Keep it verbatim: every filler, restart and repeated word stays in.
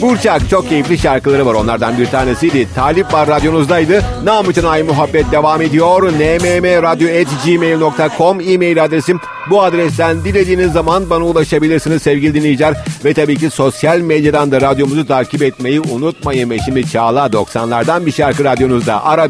Burçak çok keyifli şarkıları var. Onlardan bir tanesiydi. Talip var radyonuzdaydı. Namık'ın Ay Muhabbet devam ediyor. n m m radyo at gmail nokta com e-mail adresim. Bu adresten dilediğiniz zaman bana ulaşabilirsiniz sevgili dinleyiciler. Ve tabii ki sosyal medyadan da radyomuzu takip etmeyi unutmayın. Ve şimdi Çağla doksanlardan bir şarkı radyonuzda. Ara